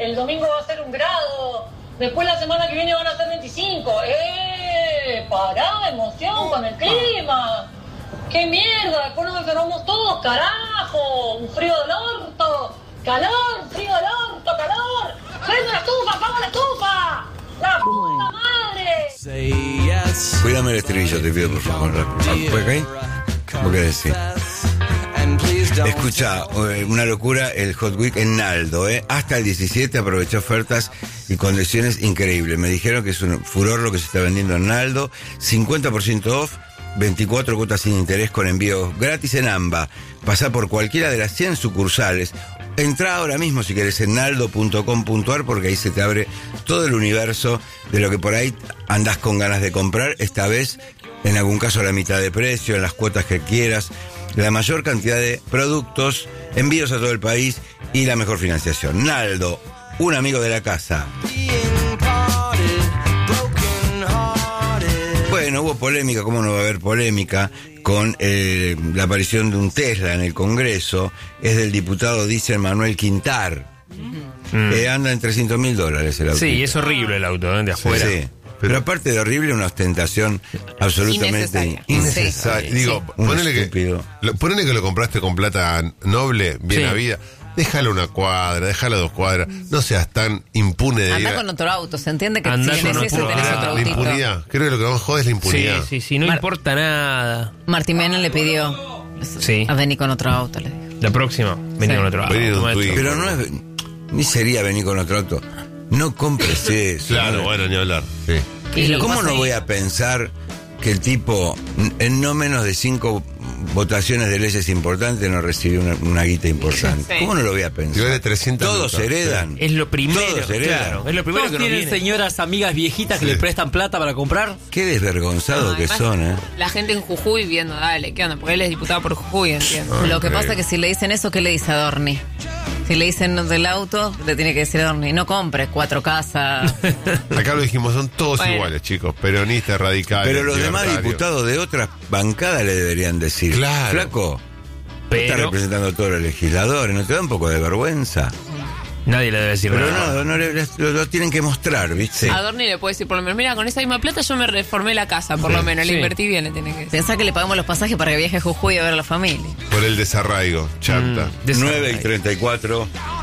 el domingo va a ser 1 grado, después la semana que viene van a ser 25. Pará, emoción con el clima. ¡Qué mierda! Después nos enfermamos todos, carajo. Un frío del orto. Calor, frío del orto, calor. ¡Prende la estufa, apaga la estufa! ¡La puta madre! Cuídame el estribillo, te pido, por favor. ¿Puede caer? ¿Cómo qué decir? Escucha, una locura el Hot Week en Naldo, hasta el 17 aproveché ofertas y condiciones increíbles. Me dijeron que es un furor lo que se está vendiendo en Naldo, 50% off, 24 cuotas sin interés con envío gratis en AMBA. Pasá por cualquiera de las 100 sucursales. Entrá ahora mismo si querés en naldo.com.ar porque ahí se te abre todo el universo de lo que por ahí andás con ganas de comprar, esta vez en algún caso a la mitad de precio, en las cuotas que quieras, la mayor cantidad de productos, envíos a todo el país y la mejor financiación. Naldo, un amigo de la casa. Bueno, hubo polémica, ¿cómo no va a haber polémica? Con la aparición de un Tesla en el Congreso, es del diputado, dice Manuel Quintar. Anda en $300.000 el auto. Sí, es horrible el auto, de afuera. Sí. Pero aparte de horrible, una ostentación absolutamente innecesaria. Sí. Digo, ponele que lo compraste con plata noble, bien habida. Déjalo 1 cuadra, déjalo 2 cuadras. No seas tan impune de Andá con otro auto, se entiende que Andá si con tenés ese, otro tenés auto. otro la autito. impunidad. Creo que lo que más jode es la impunidad. Sí, no importa nada. Martín Menem le pidió a venir con otro auto, le dijo. La próxima, vení con otro auto. Vení en un Twingo. Pero no es, ni sería venir con otro auto. No compres eso. Claro, ¿no? bueno, ni hablar. Sí. Y lo que ¿Cómo pasa no ahí- voy a pensar que el tipo, en no menos de 5 votaciones de leyes importantes, no recibió una guita importante? Sí. ¿Cómo no lo voy a Y pensar? vale 300 Todos lucas. heredan. Es lo primero, Todos heredan. claro. Es lo primero ¿Todos que nos tienen viene. señoras amigas viejitas que Sí. le prestan plata para comprar? Qué desvergonzados que Además, son, La gente en Jujuy viendo, dale, ¿qué onda? Porque él es diputado por Jujuy, entiendo. Lo que pasa es que si le dicen eso, ¿qué le dice a Dorni? Si le dicen del auto, le tiene que decir a Dorni, no compres 4 casas. Acá lo dijimos, son todos Bueno. iguales, chicos. Peronistas, radicales. Pero los demás libertarios. diputados de otras bancadas le deberían decir: Claro. flaco, Pero estás representando a todos los legisladores, ¿no te da un poco de vergüenza? nadie le debe decir Pero nada. no lo tienen que mostrar, ¿viste? A Dorni le puede decir por lo menos, mira, con esa misma plata yo me reformé la casa, por lo menos, Sí. le invertí bien, le tiene que decir. Pensá que le pagamos los pasajes para que viaje a Jujuy a ver a la familia. Por el desarraigo, chanta. 9:34.